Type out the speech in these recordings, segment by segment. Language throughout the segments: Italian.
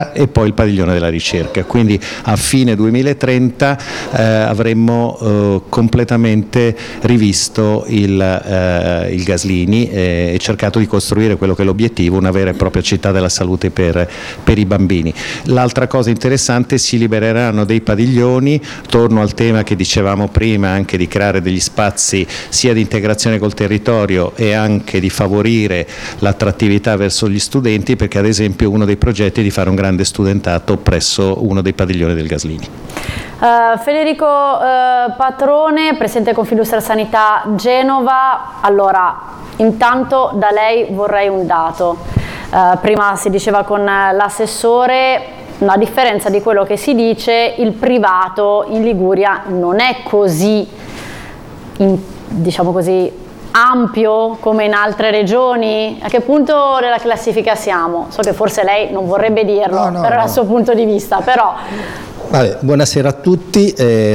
e poi il padiglione della ricerca. Quindi a fine 2030 avremmo completamente rivisto il Gaslini e cercato di costruire quello che è l'obiettivo, una vera e propria città della salute per i bambini. L'altra cosa interessante: si libereranno dei padiglioni, torno al tema che dicevamo prima, anche di creare degli spazi sia di integrazione col territorio e anche di favorire l'attrattività verso gli studenti, perché ad esempio uno dei progetti è di fare un grande studentato presso uno dei padiglioni del Gaslini. Federico Patrone, presidente Confindustria Sanità Genova. Allora, intanto da lei vorrei un dato. Prima si diceva con l'assessore, a differenza di quello che si dice, il privato in Liguria non è così, diciamo così, ampio come in altre regioni. A che punto della classifica siamo? So che forse lei non vorrebbe dirlo, però dal suo punto di vista, però... Vabbè, buonasera a tutti.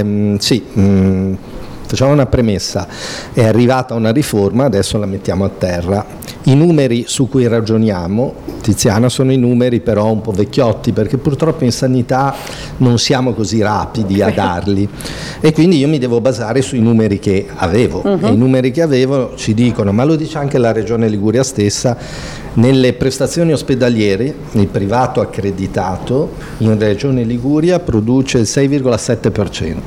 Facciamo una premessa: è arrivata una riforma, adesso la mettiamo a terra. I numeri su cui ragioniamo, Tiziana, sono i numeri però un po' vecchiotti, perché purtroppo in sanità non siamo così rapidi a darli, e quindi io mi devo basare sui numeri che avevo. E i numeri che avevo ci dicono, ma lo dice anche la Regione Liguria stessa, nelle prestazioni ospedaliere il privato accreditato in Regione Liguria produce il 6,7%.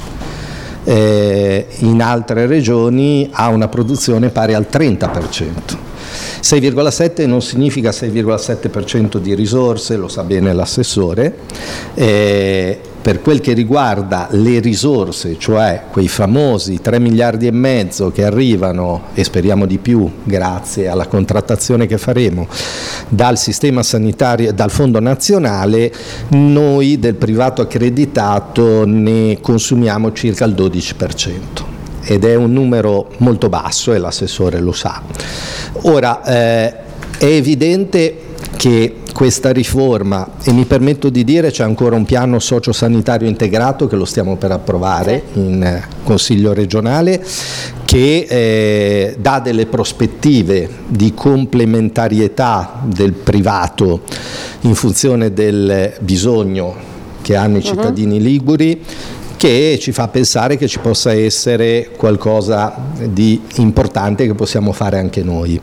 In altre regioni ha una produzione pari al 30%. 6,7 non significa 6,7% di risorse, lo sa bene l'assessore. Per quel che riguarda le risorse, cioè quei famosi 3 miliardi e mezzo che arrivano, e speriamo di più grazie alla contrattazione che faremo, dal sistema sanitario, dal fondo nazionale, noi del privato accreditato ne consumiamo circa il 12%. Ed è un numero molto basso e l'assessore lo sa. Ora, è evidente che questa riforma, e mi permetto di dire c'è ancora un piano sociosanitario integrato che lo stiamo per approvare in Consiglio regionale, che dà delle prospettive di complementarietà del privato in funzione del bisogno che hanno i cittadini liguri, che ci fa pensare che ci possa essere qualcosa di importante che possiamo fare anche noi.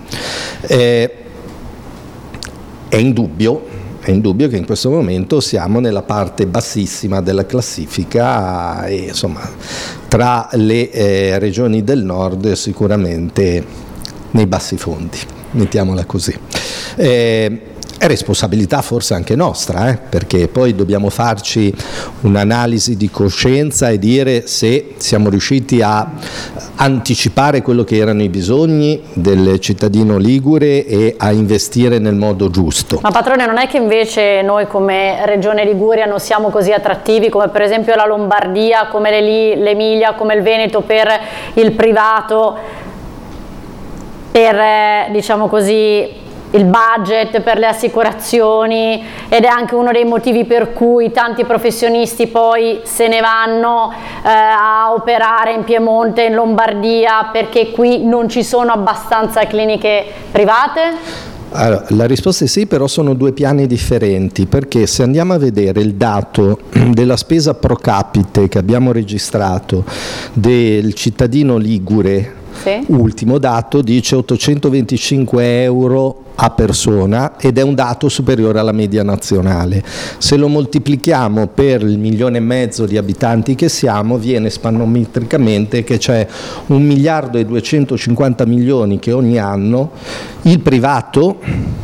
È indubbio che in questo momento siamo nella parte bassissima della classifica e insomma tra le regioni del nord sicuramente nei bassi fondi, mettiamola così. È responsabilità forse anche nostra, perché poi dobbiamo farci un'analisi di coscienza e dire se siamo riusciti a anticipare quello che erano i bisogni del cittadino ligure e a investire nel modo giusto. Ma Patrone, non è che invece noi come Regione Liguria non siamo così attrattivi come per esempio la Lombardia, come l'Emilia, come il Veneto per il privato, per diciamo così il budget, per le assicurazioni, ed è anche uno dei motivi per cui tanti professionisti poi se ne vanno a operare in Piemonte, in Lombardia, perché qui non ci sono abbastanza cliniche private? Allora, la risposta è sì, però sono due piani differenti, perché se andiamo a vedere il dato della spesa pro capite che abbiamo registrato del cittadino ligure, ultimo dato dice 825 euro a persona ed è un dato superiore alla media nazionale. Se lo moltiplichiamo per il 1,5 milioni di abitanti che siamo, viene spannometricamente che c'è 1 miliardo e 250 milioni che ogni anno il privato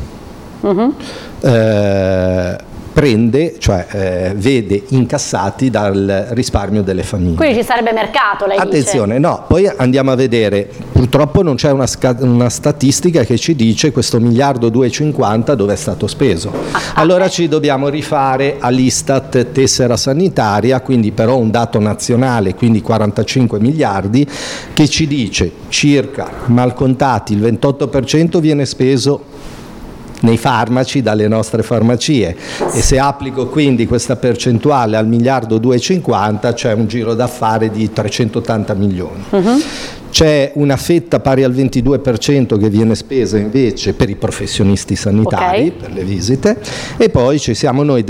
prende, cioè vede incassati dal risparmio delle famiglie. Quindi ci sarebbe mercato, lei Attenzione, dice? No, poi andiamo a vedere, purtroppo non c'è una statistica che ci dice questo 1,250 miliardi dove è stato speso. Allora ci dobbiamo rifare all'Istat tessera sanitaria, quindi però un dato nazionale, quindi 45 miliardi, che ci dice circa, mal contati, il 28% viene speso nei farmaci dalle nostre farmacie, e se applico quindi questa percentuale al 1,250 miliardi c'è un giro d'affari di 380 milioni. C'è una fetta pari al 22% che viene spesa invece per i professionisti sanitari, per le visite, e poi ci siamo noi